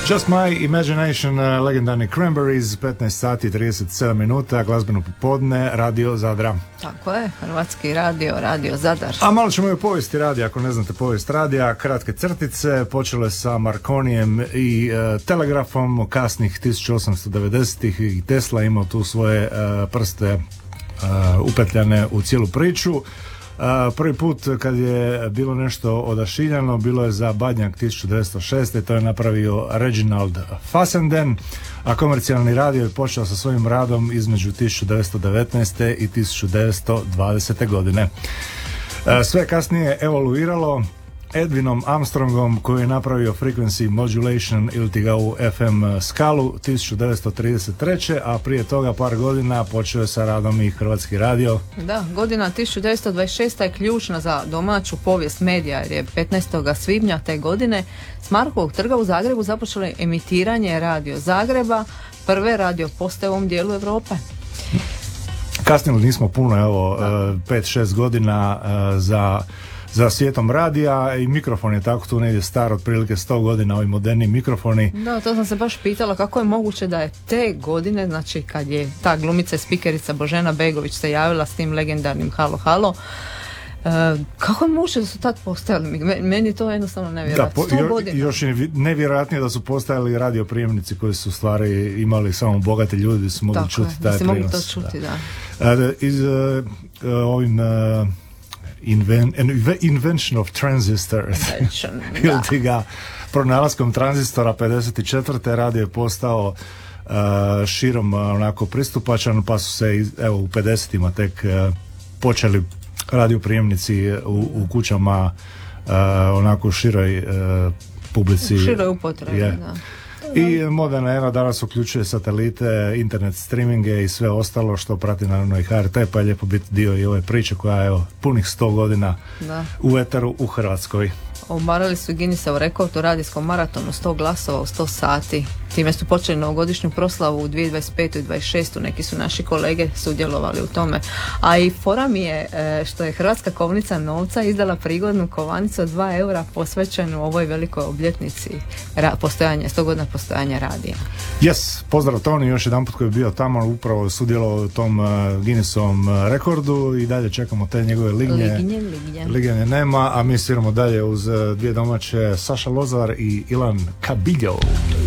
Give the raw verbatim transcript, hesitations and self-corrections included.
Just My Imagination, legendarni Cranberries, petnaest sati i trideset sedam minuta, glazbeno popodne, Radio Zadra. Tako je, Hrvatski radio, Radio Zadar. A malo ćemo i o povijesti radija, ako ne znate povijest radija, kratke crtice, počele sa Marconijem i e, telegrafom, kasnih tisuću osamsto devedesetih i Tesla imao tu svoje e, prste e, upetljane u cijelu priču. Uh, prvi put kad je bilo nešto odašiljano bilo je za Badnjak tisuću devetsto šeste. To je napravio Reginald Fassenden, a komercijalni radio je počeo sa svojim radom između tisuću devetsto devetnaeste i tisuću devetsto dvadesete godine. Uh, sve kasnije evoluiralo Edvinom Armstrongom koji je napravio frequency modulation ili ti ga u F M skalu tisuću devetsto trideset treće. a prije toga par godina počeo je sa radom i Hrvatski radio. Da, godina tisuću devetsto dvadeset šesta je ključna za domaću povijest medija jer je petnaestog svibnja te godine s Markovog trga u Zagrebu započelo emitiranje Radio Zagreba, prve radio postaje u ovom dijelu Europe. Kasnili nismo puno, evo, pet šest godina za za svijetom radija i mikrofon je tako tu negdje star otprilike sto godina, ovi moderni mikrofoni. Da, to sam se baš pitala kako je moguće da je te godine, znači kad je ta glumica i spikerica Božena Begović se javila s tim legendarnim Halo Halo, Uh, kako je moguće da su tad postojali? Meni je to jednostavno nevjerojatno. Da, po, jo, još je nevjerojatnije da su postojali radioprijemnici koji su u stvari imali samo bogati ljudi su mogli čuti taj prijenos. Mogli to čuti, da. da. Uh, iz uh, uh, ovim uh, Inven, invention of transistor ili ti ga pronalaskom tranzistora pedeset četvrte radio je postao uh, širom uh, onako pristupačan, pa su se evo u pedesetima tek uh, počeli radioprijemnici u, u kućama uh, onako široj uh, publici, u široj upotrebi, yeah. Da. I moderna era danas uključuje satelite, internet streaminge i sve ostalo što prati naravno i H R T, pa je lijepo biti dio i ove priče koja je evo, punih sto godina da. U eteru u Hrvatskoj. Obarali su Guinnessov rekord u radijskom maratonu sto glasova u sto sati. Time su počeli novogodišnju proslavu u dvije tisuće dvadeset pete i dvadeset šeste. Neki su naši kolege sudjelovali u tome. A i fora mi je što je Hrvatska kovnica novca izdala prigodnu kovanicu od dva eura posvećenu ovoj velikoj obljetnici postojanja, sto godina postojanja radija. Yes, pozdrav Toni još jedan put koji je bio tamo, upravo sudjelovao u tom Guinnessovom rekordu i dalje čekamo te njegove lignje. Lignje, lignje. Lignje nema, a mi sviramo dalje uz dvije domaće, Saša Lozar i Ilan Kabiljo.